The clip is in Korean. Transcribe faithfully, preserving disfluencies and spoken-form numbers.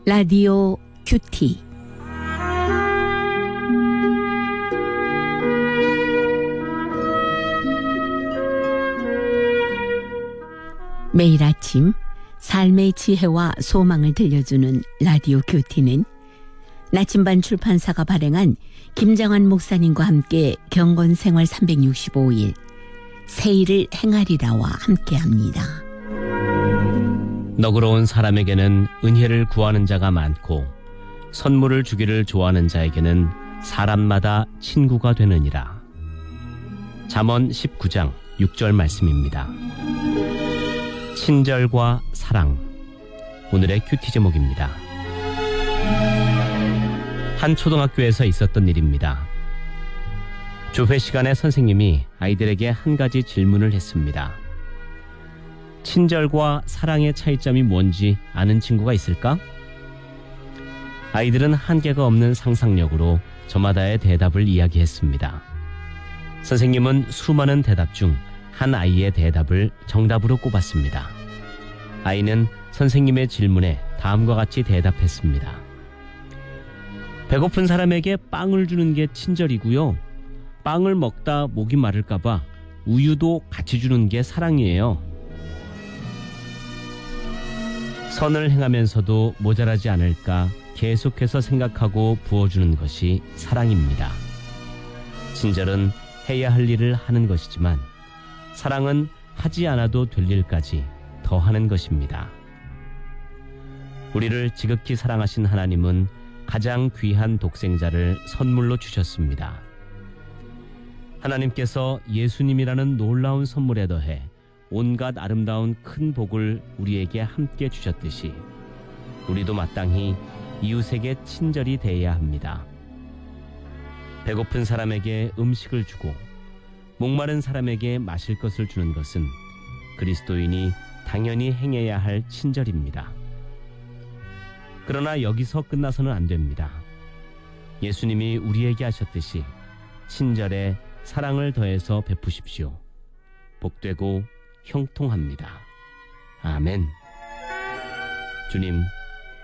라디오 큐티. 매일 아침 삶의 지혜와 소망을 들려주는 라디오 큐티는 나침반 출판사가 발행한 김장환 목사님과 함께 경건생활 삼백육십오 일 새일을 행하리라와 함께합니다. 너그러운 사람에게는 은혜를 구하는 자가 많고 선물을 주기를 좋아하는 자에게는 사람마다 친구가 되느니라. 잠언 십구 장 육 절 말씀입니다. 친절과 사랑, 오늘의 큐티 제목입니다. 한 초등학교에서 있었던 일입니다. 조회 시간에 선생님이 아이들에게 한 가지 질문을 했습니다. 친절과 사랑의 차이점이 뭔지 아는 친구가 있을까? 아이들은 한계가 없는 상상력으로 저마다의 대답을 이야기했습니다. 선생님은 수많은 대답 중 한 아이의 대답을 정답으로 꼽았습니다. 아이는 선생님의 질문에 다음과 같이 대답했습니다. 배고픈 사람에게 빵을 주는 게 친절이고요. 빵을 먹다 목이 마를까봐 우유도 같이 주는 게 사랑이에요. 선을 행하면서도 모자라지 않을까 계속해서 생각하고 부어주는 것이 사랑입니다. 친절은 해야 할 일을 하는 것이지만 사랑은 하지 않아도 될 일까지 더 하는 것입니다. 우리를 지극히 사랑하신 하나님은 가장 귀한 독생자를 선물로 주셨습니다. 하나님께서 예수님이라는 놀라운 선물에 더해 온갖 아름다운 큰 복을 우리에게 함께 주셨듯이 우리도 마땅히 이웃에게 친절히 대해야 합니다. 배고픈 사람에게 음식을 주고 목마른 사람에게 마실 것을 주는 것은 그리스도인이 당연히 행해야 할 친절입니다. 그러나 여기서 끝나서는 안 됩니다. 예수님이 우리에게 하셨듯이 친절에 사랑을 더해서 베푸십시오. 복되고 형통합니다. 아멘. 주님,